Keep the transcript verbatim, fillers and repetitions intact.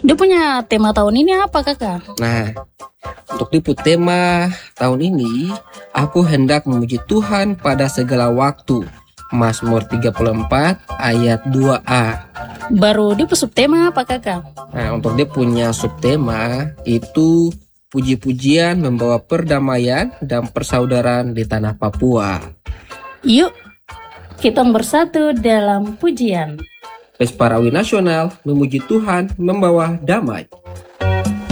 Dia punya tema tahun ini apa kakak? Nah, untuk liput tema tahun ini, aku hendak memuji Tuhan pada segala waktu. Mazmur tiga puluh empat ayat dua a. Baru dia subtema apa kakak? Nah, untuk dia punya subtema itu puji-pujian membawa perdamaian dan persaudaraan di tanah Papua. Yuk, kita bersatu dalam pujian. Pesparawi Nasional memuji Tuhan membawa damai.